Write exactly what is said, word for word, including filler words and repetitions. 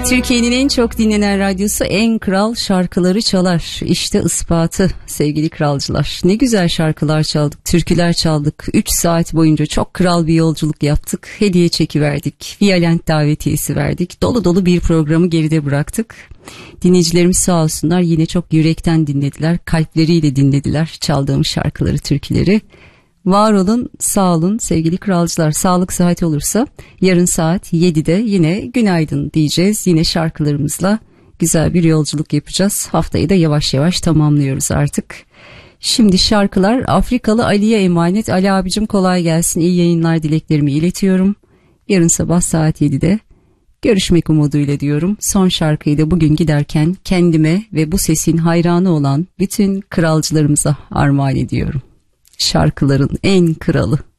Türkiye'nin en çok dinlenen radyosu en kral şarkıları çalar. İşte ispatı sevgili kralcılar. Ne güzel şarkılar çaldık, türküler çaldık. üç saat boyunca çok kral bir yolculuk yaptık. Hediye çeki verdik, Violent davetiyesi verdik. Dolu dolu bir programı geride bıraktık. Dinleyicilerimiz sağ olsunlar yine çok yürekten dinlediler, kalpleriyle dinlediler çaldığım şarkıları, türküleri. Var olun, sağ olun sevgili kralcılar. Sağlık sıhhat olursa yarın saat yedide yine günaydın diyeceğiz. Yine şarkılarımızla güzel bir yolculuk yapacağız. Haftayı da yavaş yavaş tamamlıyoruz artık. Şimdi şarkılar Afrikalı Ali'ye emanet. Ali abicim kolay gelsin, iyi yayınlar dileklerimi iletiyorum. Yarın sabah saat yedide görüşmek umuduyla diyorum. Son şarkıyı da bugün giderken kendime ve bu sesin hayranı olan bütün kralcılarımıza armağan ediyorum. Şarkıların en kralı.